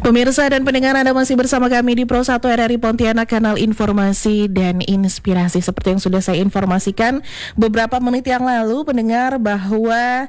Pemirsa dan pendengar, Anda masih bersama kami di Pro 1 RRI Pontianak, kanal informasi dan inspirasi. Seperti yang sudah saya informasikan beberapa menit yang lalu, pendengar, bahwa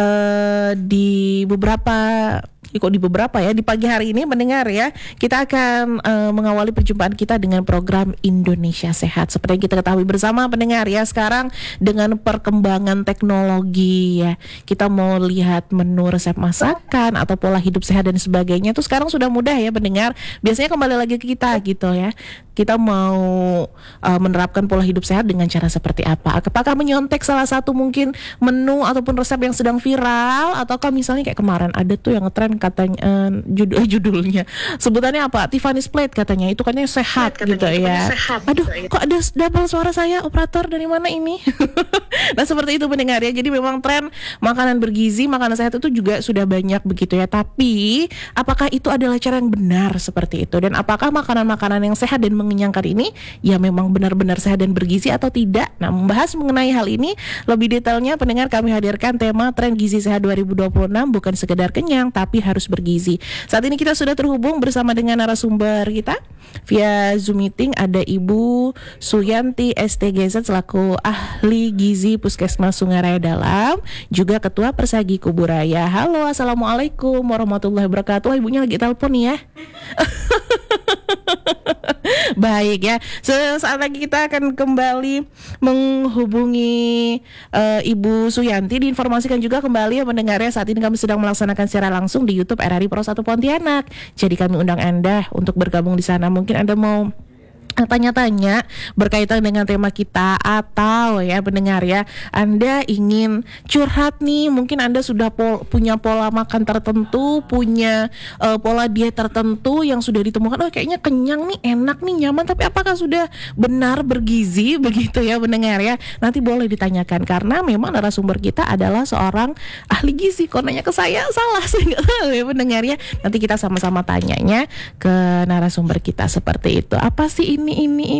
di pagi hari ini, mendengar ya, kita akan mengawali perjumpaan kita dengan program Indonesia Sehat. Seperti yang kita ketahui bersama, pendengar ya, sekarang dengan perkembangan teknologi ya, kita mau lihat menu resep masakan atau pola hidup sehat dan sebagainya itu sekarang sudah mudah ya, pendengar. Biasanya kembali lagi ke kita gitu ya, kita mau menerapkan pola hidup sehat dengan cara seperti apa? Apakah menyontek salah satu mungkin menu ataupun resep yang sedang viral, ataukah misalnya kayak kemarin ada tuh yang ngetren katanya judulnya sebutannya apa, Tiffany's Plate katanya, itu katanya sehat gitu ya. Aduh, kok ada double suara saya, operator dari mana ini? Nah seperti itu, pendengar ya. Jadi memang tren makanan bergizi, makanan sehat itu juga sudah banyak begitu ya. Tapi apakah itu adalah cara yang benar seperti itu? Dan apakah makanan-makanan yang sehat dan mengenyangkan ini ya memang benar-benar sehat dan bergizi atau tidak? Nah, membahas mengenai hal ini lebih detailnya, pendengar, kami hadirkan tema Tren Gizi Sehat 2026, bukan sekedar kenyang tapi harus bergizi. Saat ini kita sudah terhubung bersama dengan narasumber kita via Zoom meeting. Ada Ibu Suyanti STGZ selaku ahli gizi Puskesmas Sungai Dalam, juga Ketua Persagi Kuburaya. Halo, assalamualaikum warahmatullahi wabarakatuh. Ibunya lagi telepon ya. Baik ya, sesaat lagi kita akan kembali menghubungi Ibu Suyanti. Diinformasikan juga kembali ya pendengarnya, saat ini kami sedang melaksanakan secara langsung di YouTube RRI Pro 1 Pontianak. Jadi kami undang Anda untuk bergabung di sana. Mungkin Anda mau tanya-tanya berkaitan dengan tema kita, atau ya pendengar ya, Anda ingin curhat nih, mungkin Anda sudah punya pola makan tertentu, punya pola diet tertentu yang sudah ditemukan, oh kayaknya kenyang nih, enak nih, nyaman, tapi apakah sudah benar bergizi begitu ya pendengar ya? Nanti boleh ditanyakan, karena memang narasumber kita adalah seorang ahli gizi. Kok nanya ke saya salah, saya nggak tahu ya pendengar ya. Nanti kita sama-sama tanyanya ke narasumber kita seperti itu. Apa sih ini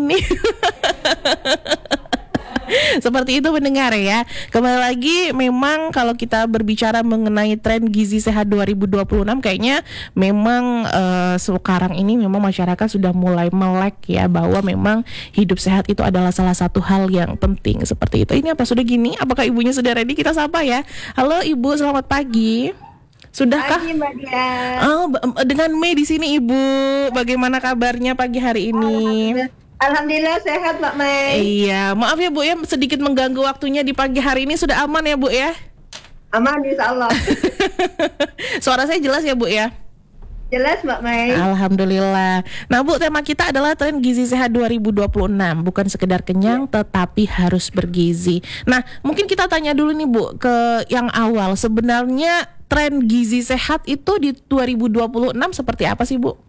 seperti itu pendengar ya. Kembali lagi, memang kalau kita berbicara mengenai tren gizi sehat 2026, kayaknya memang sekarang ini memang masyarakat sudah mulai melek ya, bahwa memang hidup sehat itu adalah salah satu hal yang penting seperti itu. Ini apa sudah gini? Apakah ibunya sudah ready? Kita sapa ya. Halo Ibu, selamat pagi. Sudahkah? Pagi Mbak Dia. Oh, dengan Mei di sini Ibu. Bagaimana kabarnya pagi hari ini? Alhamdulillah sehat Mbak Mei. Iya, maaf ya Bu ya, sedikit mengganggu waktunya di pagi hari ini. Sudah aman ya Bu ya? Aman insya Allah. Suara saya jelas ya Bu ya? Jelas Mbak Mei. Alhamdulillah. Nah Bu, tema kita adalah Tren Gizi Sehat 2026, bukan sekedar kenyang tetapi harus bergizi. Nah mungkin kita tanya dulu nih Bu, ke yang awal, sebenarnya tren gizi sehat itu di 2026 seperti apa sih Bu?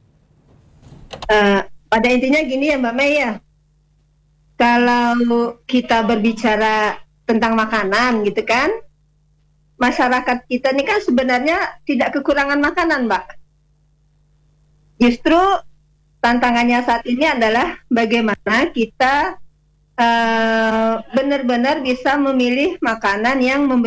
Pada intinya gini ya Mbak Mei ya, kalau kita berbicara tentang makanan gitu kan, masyarakat kita ini kan sebenarnya tidak kekurangan makanan Mbak. Justru tantangannya saat ini adalah bagaimana kita benar-benar bisa memilih makanan yang